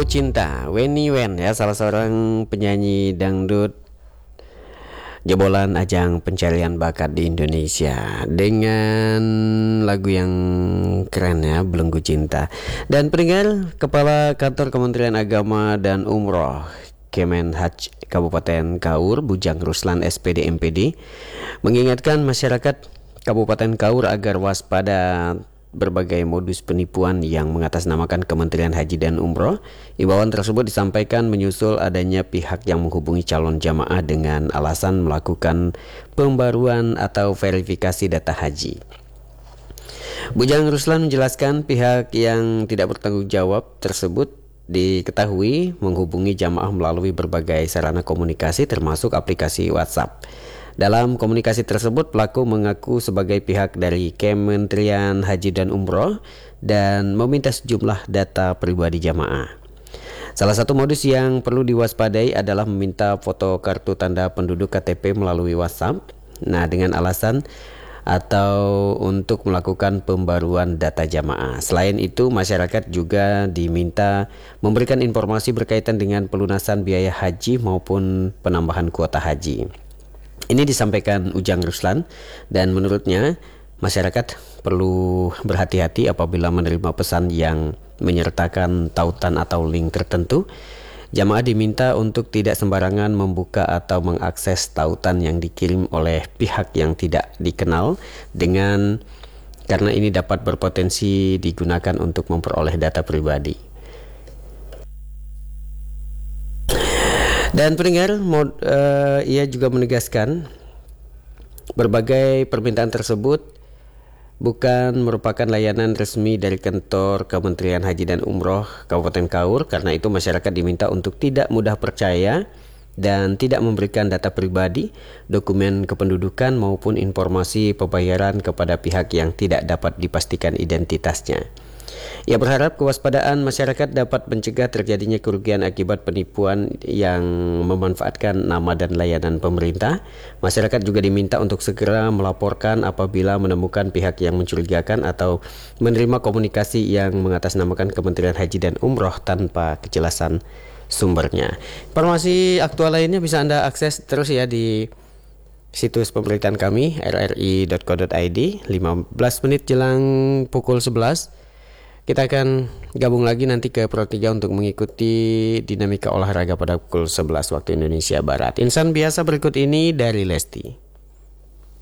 Cinta, Weni Wen ya, salah seorang penyanyi dangdut jebolan ajang pencarian bakat di Indonesia dengan lagu yang keren ya, Belenggu Cinta. Dan pendengar, Kepala Kantor Kementerian Agama dan Umroh Kemenhaj Kabupaten Kaur, Bujang Ruslan SPD MPD, mengingatkan masyarakat Kabupaten Kaur agar waspada berbagai modus penipuan yang mengatasnamakan Kementerian Haji dan Umroh. Imbauan tersebut disampaikan menyusul adanya pihak yang menghubungi calon jamaah dengan alasan melakukan pembaruan atau verifikasi data haji. Bujang Ruslan menjelaskan pihak yang tidak bertanggung jawab tersebut diketahui menghubungi jamaah melalui berbagai sarana komunikasi termasuk aplikasi WhatsApp. Dalam komunikasi tersebut, pelaku mengaku sebagai pihak dari Kementerian Haji dan Umroh dan meminta sejumlah data pribadi jamaah. Salah satu modus yang perlu diwaspadai adalah meminta foto kartu tanda penduduk KTP melalui WhatsApp. Nah, dengan alasan atau untuk melakukan pembaruan data jamaah. Selain itu, masyarakat juga diminta memberikan informasi berkaitan dengan pelunasan biaya haji maupun penambahan kuota haji. Ini disampaikan Ujang Ruslan, dan menurutnya masyarakat perlu berhati-hati apabila menerima pesan yang menyertakan tautan atau link tertentu. Jamaah diminta untuk tidak sembarangan membuka atau mengakses tautan yang dikirim oleh pihak yang tidak dikenal karena ini dapat berpotensi digunakan untuk memperoleh data pribadi. Dan pendengar, ia juga menegaskan berbagai permintaan tersebut bukan merupakan layanan resmi dari kantor Kementerian Haji dan Umroh Kabupaten Kaur. Karena itu masyarakat diminta untuk tidak mudah percaya dan tidak memberikan data pribadi, dokumen kependudukan maupun informasi pembayaran kepada pihak yang tidak dapat dipastikan identitasnya. Ia berharap kewaspadaan masyarakat dapat mencegah terjadinya kerugian akibat penipuan yang memanfaatkan nama dan layanan pemerintah. Masyarakat juga diminta untuk segera melaporkan apabila menemukan pihak yang mencurigakan atau menerima komunikasi yang mengatasnamakan Kementerian Haji dan Umroh tanpa kejelasan sumbernya. Informasi aktual lainnya bisa Anda akses terus ya di situs pemberitaan kami rri.co.id. 15 menit jelang pukul 11. Kita akan gabung lagi nanti ke Pro 3 untuk mengikuti dinamika olahraga pada pukul 11 waktu Indonesia Barat. Insan biasa berikut ini dari Lesti.